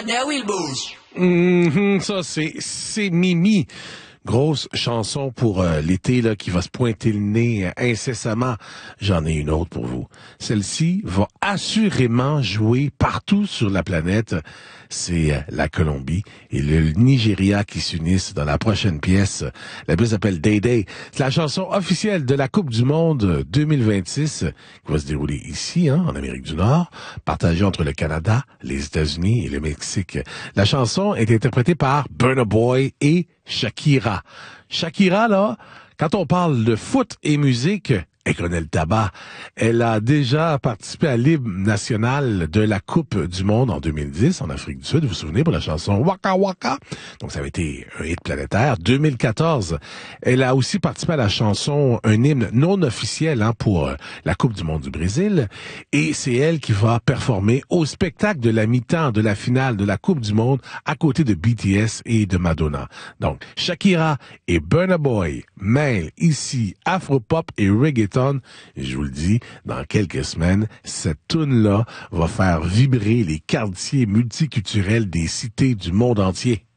Now il bouge. Ça, c'est Mimi. Grosse chanson pour l'été là qui va se pointer le nez incessamment. J'en ai une autre pour vous. Celle-ci va assurément jouer partout sur la planète. C'est la Colombie et le Nigeria qui s'unissent dans la prochaine pièce. La pièce s'appelle Day Day. C'est la chanson officielle de la Coupe du Monde 2026 qui va se dérouler ici, en Amérique du Nord, partagée entre le Canada, les États-Unis et le Mexique. La chanson est interprétée par Burna Boy et Shakira. Shakira, là, quand on parle de foot et musique, elle connaît le tabac. Elle a déjà participé à l'hymne national de la Coupe du Monde en 2010 en Afrique du Sud. Vous vous souvenez pour la chanson Waka Waka? Donc ça avait été un hit planétaire. 2014, elle a aussi participé à la chanson, un hymne non officiel pour la Coupe du Monde du Brésil. Et c'est elle qui va performer au spectacle de la mi-temps de la finale de la Coupe du Monde à côté de BTS et de Madonna. Donc Shakira et Burna Boy mêlent ici Afropop et reggaeton. Et je vous le dis, dans quelques semaines, cette toune-là va faire vibrer les quartiers multiculturels des cités du monde entier.